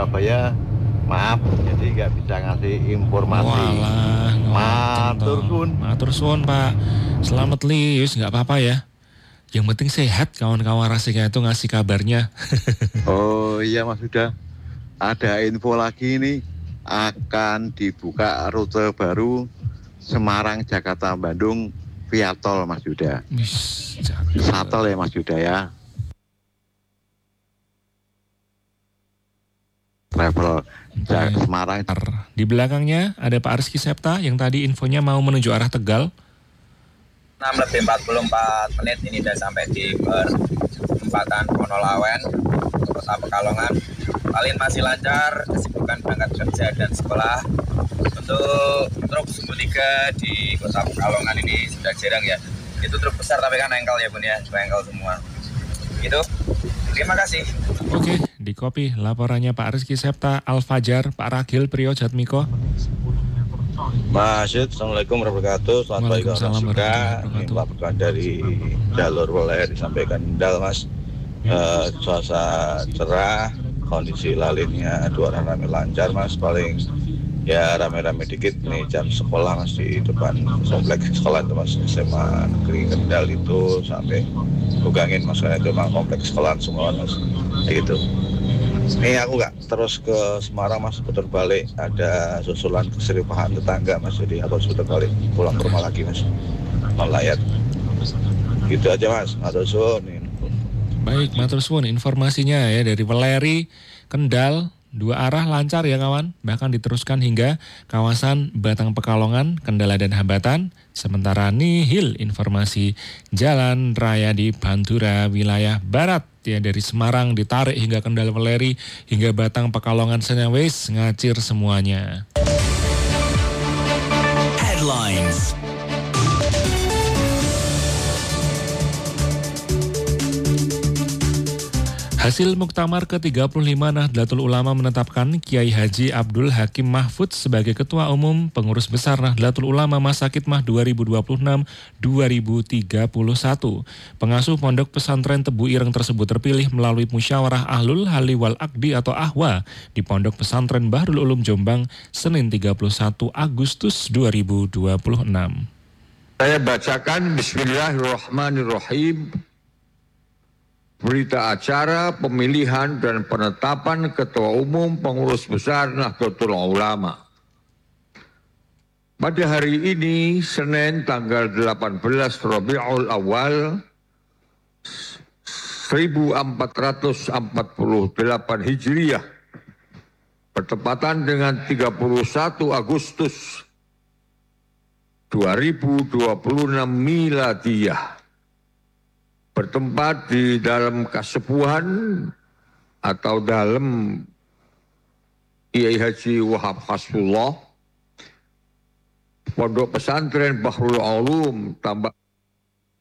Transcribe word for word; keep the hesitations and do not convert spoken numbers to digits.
Surabaya, maaf, jadi nggak bisa ngasih informasi. Walah, Matur suwun. Matur suwun Pak. Selamat lius, nggak apa-apa ya. Yang penting sehat kawan-kawan Rasika itu ngasih kabarnya. Oh iya Mas Huda, ada info lagi nih, akan dibuka rute baru Semarang, Jakarta, Bandung via tol Mas Yuda. Shuttle ya Mas Yuda ya. Travel Jakarta Semarang. Di belakangnya ada Pak Rizky Septa yang tadi infonya mau menuju arah Tegal. enam lebih empat puluh empat menit ini sudah sampai di perempatan Wonolawen, Kota Pekalongan. Kalian masih lancar, kesibukan berangkat kerja dan sekolah. Untuk truk Sumbu tiga di Kota Pekalongan ini sudah jarang ya. Itu truk besar tapi kan engkel ya Bun ya, engkel semua. Gitu. Terima kasih. Oke, di copy laporannya Pak Rizky Septa, Al-Fajar, Pak Ragil, Priyo Jatmiko. Mas Yud, Assalamualaikum warahmatullahi wabarakatuh. Selamat pagi kawan suka. Ini laporan dari jalur Weler disampaikan Dal Mas. Uh, cuaca cerah, kondisi lalinnya dua arah rame lancar Mas. Paling ya rame-rame dikit nih jam sekolah Mas di depan kompleks sekolah itu Mas, S M A Negeri Kendal itu sampai Bugangin Mas, karena itu memang kompleks sekolah semua Mas. Kayak gitu. Ini aku gak terus ke Semarang Mas, putar balik ada susulan keserikahan tetangga Mas, jadi aku harus putar balik pulang ke rumah lagi Mas, melayat gitu aja Mas. Matur suwun. Baik, matur suwun informasinya ya dari Weleri, Kendal, dua arah lancar ya kawan, bahkan diteruskan hingga kawasan Batang Pekalongan, Kendala dan Hambatan. Sementara nihil informasi jalan raya di Pantura wilayah Barat ya, dari Semarang ditarik hingga Kendal Weleri hingga Batang Pekalongan Senewes ngacir semuanya. Headlines. Hasil Muktamar ke tiga puluh lima Nahdlatul Ulama menetapkan Kiai Haji Abdul Hakim Mahfud sebagai Ketua Umum Pengurus Besar Nahdlatul Ulama masa khidmah dua ribu dua puluh enam sampai dua ribu tiga puluh satu. Pengasuh Pondok Pesantren Tebu Ireng tersebut terpilih melalui Musyawarah Ahlul Hali wal Aqdi atau Ahwa di Pondok Pesantren Bahrul Ulum Jombang, Senin tiga puluh satu Agustus dua ribu dua puluh enam. Saya bacakan Bismillahirrahmanirrahim. Berita acara pemilihan dan penetapan Ketua Umum Pengurus Besar Nahdlatul Ulama. Pada hari ini, Senin tanggal delapan belas Rabiul Awal seribu empat ratus empat puluh delapan Hijriah, bertepatan dengan tiga puluh satu Agustus dua ribu dua puluh enam Miladiyah, bertempat di dalam Kasepuhan atau dalam Kiai Haji Wahab Hasbullah, Pondok Pesantren Bahrul Ulum Tambak